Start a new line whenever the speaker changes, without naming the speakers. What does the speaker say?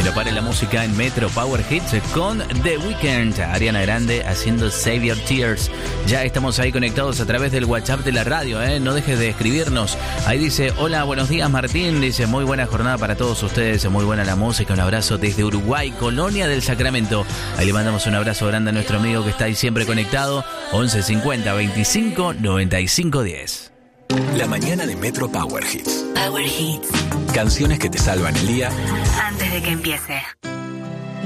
Que no pare la música en Metro Power Hits con The Weeknd. Ariana Grande haciendo Save Your Tears. Ya estamos ahí conectados a través del WhatsApp de la radio, No dejes de escribirnos. Ahí dice, hola, buenos días Martín. Dice, muy buena jornada para todos ustedes. Muy buena la música. Un abrazo desde Uruguay, Colonia del Sacramento. Ahí le mandamos un abrazo grande a nuestro amigo que está ahí siempre conectado. 11 50 25 95 10.
La mañana de Metro Power Hits.
Power Hits.
Canciones que te salvan el día
antes de que empiece.